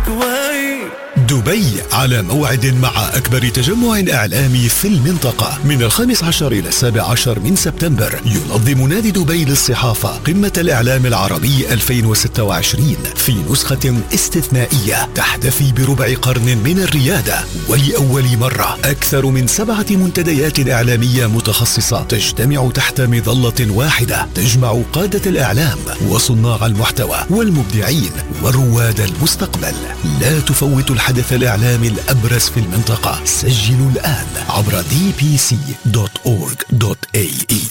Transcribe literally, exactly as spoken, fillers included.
شكواي. دبي على موعد مع أكبر تجمع إعلامي في المنطقة من الخامس عشر إلى السابع عشر من سبتمبر. ينظم نادي دبي للصحافة قمة الإعلام العربي ألفين وستة وعشرين في نسخة استثنائية تحتفي بربع قرن من الريادة، ولأول مرة أكثر من سبعة منتديات إعلامية متخصصة تجتمع تحت مظلة واحدة تجمع قادة الإعلام وصناع المحتوى والمبدعين ورواد المستقبل. لا تفوتوا الحدث الإعلامي الأبرز في المنطقة. سجلوا الآن عبر دي بي سي دوت أورج دوت إيه إي.